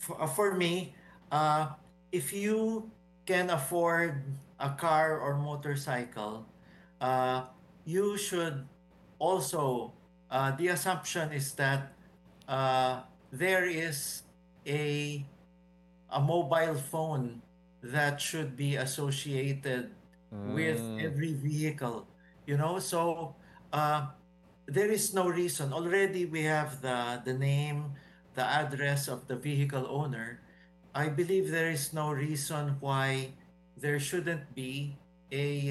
For me, uh, if you can afford a car or motorcycle, uh, you should also, the assumption is that there is a, a mobile phone that should be associated with Mm. every vehicle, so uh, there is no reason. Already we have the name, the address of the vehicle owner. I believe there is no reason why there shouldn't be a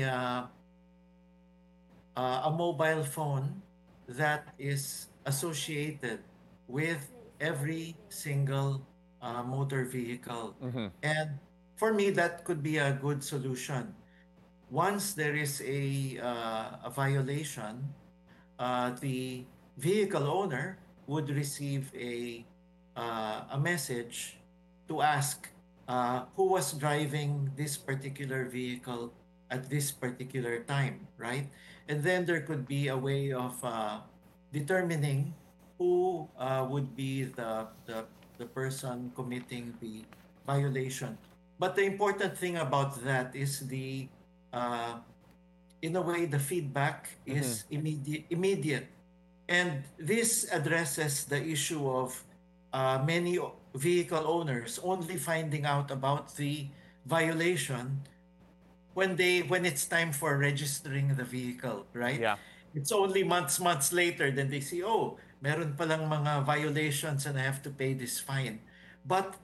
a mobile phone that is associated with every single motor vehicle. Hmm. And for me, that could be a good solution. Once there is a violation, the vehicle owner would receive a message to ask who was driving this particular vehicle at this particular time, right? And then there could be a way of determining who would be the person committing the violation. But the important thing about that is uh, in a way, the feedback Hmm. is immediate. And this addresses the issue of many vehicle owners only finding out about the violation when it's time for registering the vehicle, right? Yeah. It's only months later then they see, oh, meron palang mga violations and I have to pay this fine. But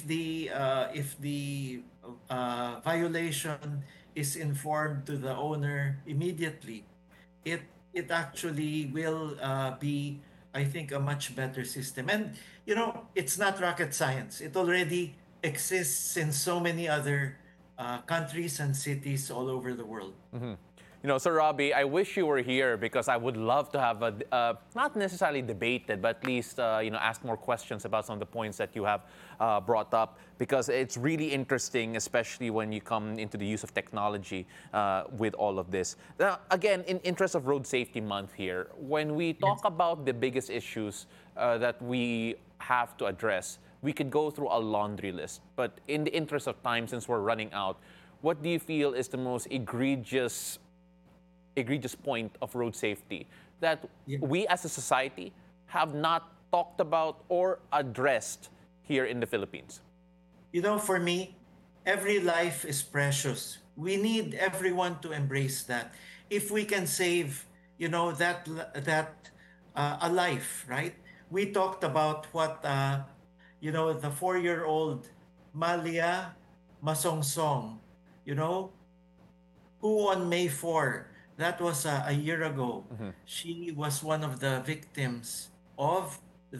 if the violation is informed to the owner immediately, it it actually will be, I think, a much better system. And it's not rocket science. It already exists in so many other countries and cities all over the world. Hmm. Sir Robbie, I wish you were here because I would love to have not necessarily debated, but at least ask more questions about some of the points that you have brought up, because it's really interesting, especially when you come into the use of technology with all of this. Now, again, in interest of Road Safety Month here, when we talk Yes. about the biggest issues that we have to address, we could go through a laundry list. But in the interest of time, since we're running out, what do you feel is the most egregious point of road safety that Yeah. we as a society have not talked about or addressed here in the Philippines? For me, every life is precious. We need everyone to embrace that. If we can save, that a life, right? We talked about what the 4-year-old Malia Masongsong, you know, who on May 4, that was a year ago, Mm-hmm. she was one of the victims of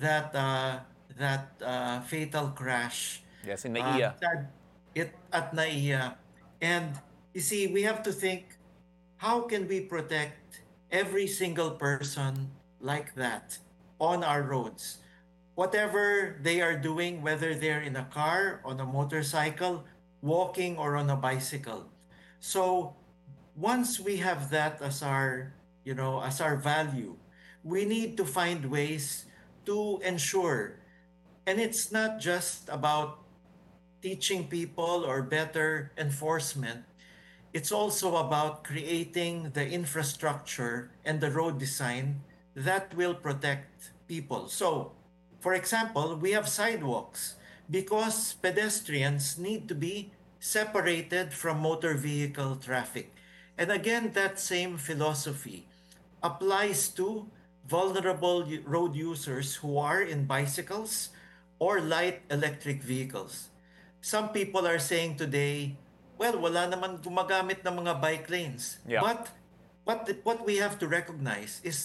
that fatal crash. Yes, in NAIA. Sad it at Naiya. And you see, we have to think, how can we protect every single person like that on our roads? Whatever they are doing, whether they're in a car, on a motorcycle, walking, or on a bicycle. So once we have that as our value, we need to find ways to ensure. And it's not just about teaching people or better enforcement. It's also about creating the infrastructure and the road design that will protect people. So, for example, we have sidewalks because pedestrians need to be separated from motor vehicle traffic. And again, that same philosophy applies to vulnerable road users who are in bicycles or light electric vehicles. Some people are saying today, well, wala naman gumagamit ng mga bike lanes. Yeah. But what we have to recognize is